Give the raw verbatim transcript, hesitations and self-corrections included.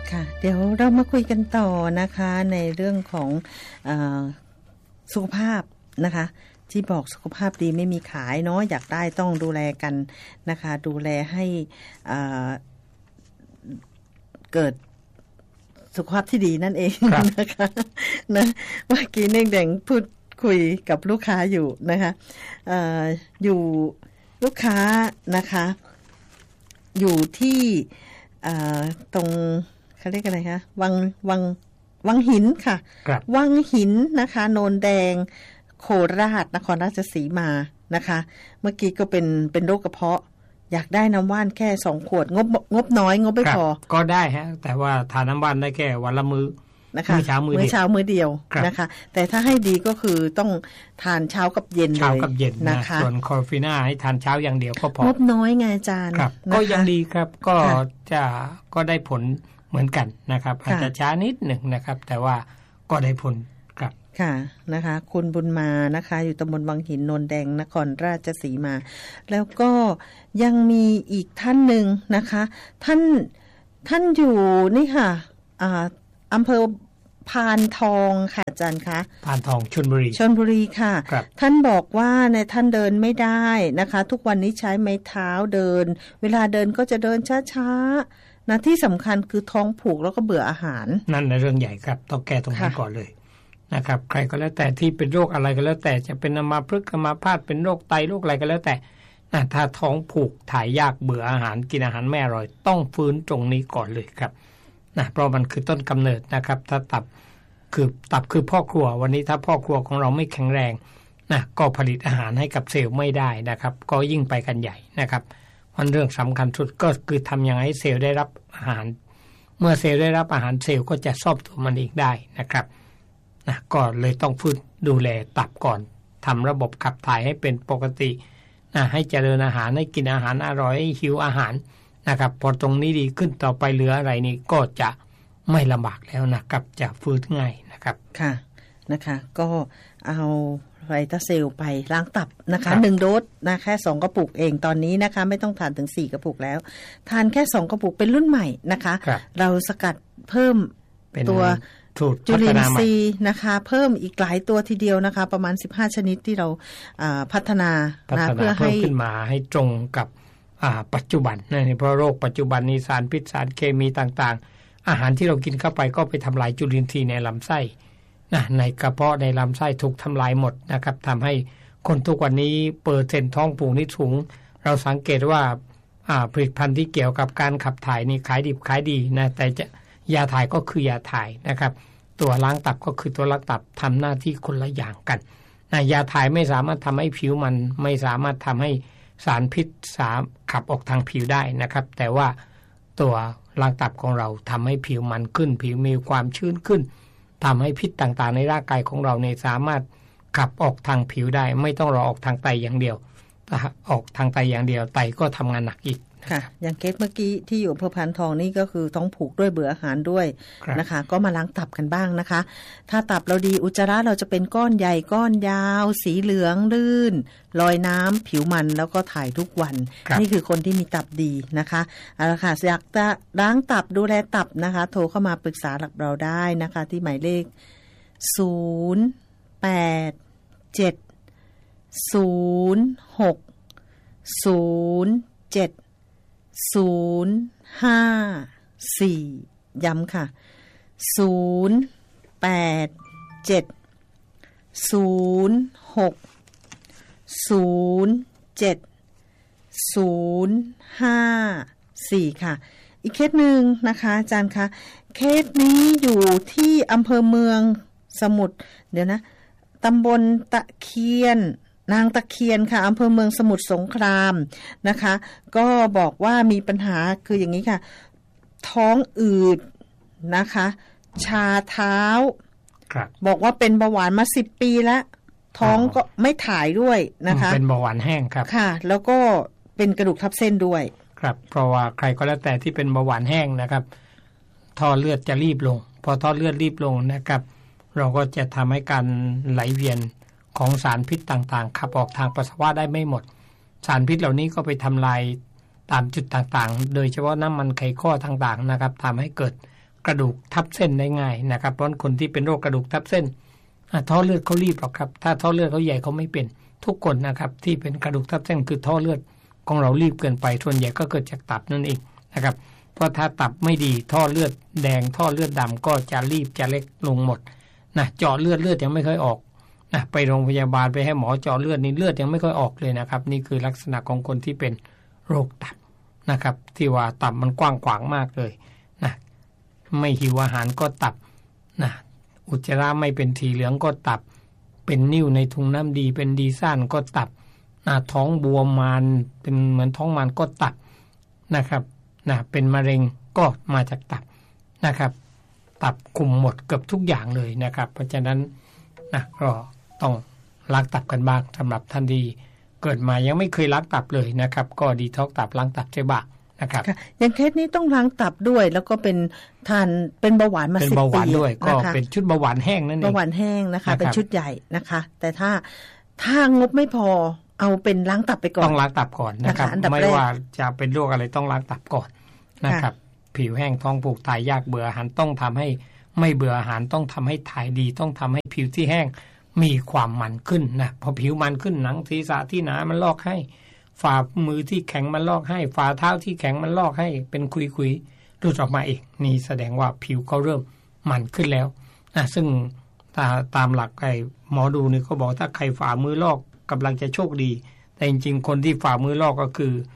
ค่ะเดี๋ยวเรามาคุยกันต่อนะคะในเรื่องของเอ่อสุขภาพนะคะที่บอกสุขภาพดีไม่มีขายเนาะอยากได้ต้องดูแลกันนะคะดูแลให้เอ่อเกิดสุขภาพที่ดีนั่นเองนะคะนะเมื่อกี้เน่งแดงพูดคุยกับลูกค้าอยู่นะคะเอ่ออยู่ลูกค้านะคะอยู่ที่เอ่อตรงเขาเรียกอะไรคะวังวังวังหินค่ะวังหินนะคะโนนแดงโคราชนครราชสีมานะคะเมื่อกี้ก็เป็นเป็นโรคกระเพาะอยากได้น้ำว่านแค่สองขวดงบงบน้อยงบไม่พอก็ได้ฮะแต่ว่าทานน้ำว่านได้แค่วันละมื้อนะคะมื้อเช้ามื้อเช้ามื้อเดียวนะคะแต่ถ้าให้ดีก็คือต้องทานเช้ากับเย็นเลยเช้ากับเย็นนะคะส่วนคอฟีน่าให้ทานเช้าอย่างเดียวก็พองบน้อยไงอาจารย์ก็ยังดีครับก็จะก็ได้ผลเหมือนกันนะครับอาจจะช้านิดหนึ่งนะครับแต่ว่าก็ได้ผลครับค่ะนะคะคุณบุญมานะคะอยู่ตำบลวังหินโนนแดงนครราชสีมาแล้วก็ยังมีอีกท่านหนึ่งนะคะท่านท่านอยู่นี่ค่ะอ่าอำเภอพานทองค่ะอาจารย์คะพานทองชลบุรีชลบุรีค่ะท่านบอกว่าในท่านเดินไม่ได้นะคะทุกวันนี้ใช้ไม้เท้าเดินเวลาเดินก็จะเดินช้าๆนะที่สำคัญคือท้องผูกแล้วก็เบื่ออาหารนั่นในเรื่องใหญ่ครับต้องแก้ตรงนี้ก่อนเลยนะครับใครก็แล้วแต่ที่เป็นโรคอะไรก็แล้วแต่จะเป็นอัมพฤกษ์อัมพาตเป็นโรคไตโรคอะไรก็แล้วแต่นะถ้าท้องผูกถ่ายยากเบื่ออาหารกินอาหารไม่อร่อยต้องฟื้นตรงนี้ก่อนเลยครับนะเพราะมันคือต้นกำเนิดนะครับถ้าตับคือตับคือพ่อครัววันนี้ถ้าพ่อครัวของเราไม่แข็งแรงนะก็ผลิตอาหารให้กับเซลล์ไม่ได้นะครับก็ยิ่งไปกันใหญ่นะครับมันเรื่องสำคัญสุดก็คือทำยังไงให้เซลล์ได้รับอาหารเมื่อเซลล์ได้รับอาหารเซลล์ก็จะซ่อมตัวมันเองได้นะครับนะก็เลยต้องฟื้นดูแลตับก่อนทำระบบขับถ่ายให้เป็นปกตินะให้เจริญอาหารให้กินอาหารอร่อยให้หิวอาหารนะครับพอตรงนี้ดีขึ้นต่อไปเหลืออะไรนี่ก็จะไม่ลำบากแล้วนะครับจะฟื้นง่ายนะครับค่ะนะคะก็เอาไวตาเซลไปล้างตับนะคะหนึ่งโดสนะแค่สองกระปุกเองตอนนี้นะคะไม่ต้องทานถึงสี่กระปุกแล้วทานแค่สองกระปุกเป็นรุ่นใหม่นะคะเราสกัดเพิ่มตัวจุลินทรีย์นะคะเพิ่มอีกหลายตัวทีเดียวนะคะประมาณสิบห้าชนิดที่เราพัฒนานะเพื่อให้ขึ้นมาให้ตรงกับปัจจุบันนะเพราะโรคปัจจุบันนี้สารพิษสารเคมีต่างๆอาหารที่เรากินเข้าไปก็ไปทำลายจุลินทรีย์ในลำไส้นะในกระเพาะในลำไส้ถูกทำลายหมดนะครับทำให้คนทุกวันนี้เปอร์เซ็นต์ท้องผูกนี่สูงเราสังเกตว่าผลิตภัณฑ์ที่เกี่ยวกับการขับถ่ายนี่ขายดิบขายดีนะแต่จะยาถ่ายก็คือยาถ่ายนะครับตัวล้างตับก็คือตัวล้างตับทำหน้าที่คนละอย่างกันนะยาถ่ายไม่สามารถทำให้ผิวมันไม่สามารถทำให้สารพิษสามขับออกทางผิวได้นะครับแต่ว่าตัวล้างตับของเราทำให้ผิวมันขึ้นผิวมีความชื้นขึ้นทำให้พิษต่างๆในร่างกายของเราเนี่ยสามารถขับออกทางผิวได้ไม่ต้องรอออกทางไตอย่างเดียวออกทางไตอย่างเดียวไตก็ทำงานหนักอีกค่ะอย่างเคสเมื่อกี้ที่อยู่อำเภอพานทองนี่ก็คือท้องผูกด้วยเบื่ออาหารด้วยนะคะก็มาล้างตับกันบ้างนะคะถ้าตับเราดีอุจจาระเราจะเป็นก้อนใหญ่ก้อนยาวสีเหลืองลื่นลอยน้ำผิวมันแล้วก็ถ่ายทุกวันนี่คือคนที่มีตับดีนะคะเอาละค่ะอยากจะล้างตับดูแลตับนะคะโทรเข้ามาปรึกษากับเราได้นะคะที่หมายเลขศูนย์ แปด เจ็ด ศูนย์ หก ศูนย์ เจ็ดศูนย์ ห้า สี่ ย้ำค่ะศูนย์ แปด เจ็ด ศูนย์ หก ศูนย์ เจ็ด ศูนย์ ห้า สี่ ค่ะอีกเคสหนึ่งนะคะอาจารย์คะเคสนี้อยู่ที่อำเภอเมืองสมุทรเดี๋ยวนะตำบลตะเคียนนางตะเคียนค่ะอำเภอเมืองสมุทรสงครามนะคะก็บอกว่ามีปัญหาคืออย่างนี้ค่ะท้องอืดนะคะชาเท้าบอกว่าเป็นเบาหวานมาสิบปีแล้วท้องก็ไม่ถ่ายด้วยนะคะเป็นเบาหวานแห้งครับค่ะแล้วก็เป็นกระดูกทับเส้นด้วยครับเพราะว่าใครก็แล้วแต่ที่เป็นเบาหวานแห้งนะครับท่อเลือดจะรีบลงพอท่อเลือดรีบลงนะครับเราก็จะทำให้การไหลเวียนของสารพิษต่างๆขับออกทางปัสสาวะได้ไม่หมดสารพิษเหล่านี้ก็ไปทำลายตามจุดต่างๆโดยเฉพาะน้ำมันไขข้อต่างๆนะครับทำให้เกิดกระดูกทับเส้นได้ง่ายนะครับเพราะคนที่เป็นโรคกระดูกทับเส้นท่อเลือดเขารีบหรอกครับถ้าท่อเลือดเขาใหญ่เขาไม่เป็นทุกคนนะครับที่เป็นกระดูกทับเส้นคือท่อเลือดของเรารีบเกินไปส่วนใหญ่ก็เกิดจากตับนั่นเองนะครับเพราะถ้าตับไม่ดีท่อเลือดแดงท่อเลือดดำก็จะรีบจะเล็กลงหมดนะเจาะเลือดเลือดยังไม่ค่อยออกนะไปโรงพยาบาลไปให้หมอเจาะเลือดนี่เลือดยังไม่ค่อยออกเลยนะครับนี่คือลักษณะของคนที่เป็นโรคตับนะครับที่ว่าตับมันกว้างขวางมากเลยนะไม่หิวอาหารก็ตับนะอุจจาระไม่เป็นสีเหลืองก็ตับเป็นนิ่วในถุงน้ำดีเป็นดีซ่านก็ตับนะท้องบวมมานเป็นเหมือนท้องมานก็ตับนะครับนะเป็นมะเร็งก็มาจากตับนะครับตับคุมหมดเกือบทุกอย่างเลยนะครับเพราะฉะนั้นนะก็ต้องล้างตับกันบ้างสำหรับท่านที่เกิดมายังไม่เคยล้างตับเลยนะครับก็ดีท็อกตับล้างตับใช่บ้างนะครับอย่างเคสนี้ต้องล้างตับด้วยแล้วก็เป็นทานเป็นเบาหวานมาสิบปีเป็นเบาหวานด้วยก็เป็นชุดเบาหวานแห้งนั่นเองเบาหวานแห้งนะคะเป็นชุดใหญ่นะคะแต่ถ้าถ้างบไม่พอเอาเป็นล้างตับไปก่อนต้องล้างตับก่อนนะครับไม่ว่าจะเป็นโรคอะไรต้องล้างตับก่อนนะครับผิวแห้งท้องผูกถ่ายยากเบื่ออาหารต้องทำให้ไม่เบื่ออาหารต้องทำให้ถ่ายดีต้องทำให้ผิวที่แห้งมีความมันขึ้นนะพอผิวมันขึ้นหนังศีรษะที่หนามันลอกให้ฝ่ามือที่แข็งมันลอกให้ฝ่าเท้าที่แข็งมันลอกให้เป็นคุยๆรูดออกมาเองนี่แสดงว่าผิวเขาเริ่มมันขึ้นแล้วนะซึ่งตามหลักไอ้หมอดูนี่เขาบอกถ้าใครฝ่ามือลอกกำลังจะโชคดีแต่จริงๆคนที่ฝ่ามือลอกก็คือ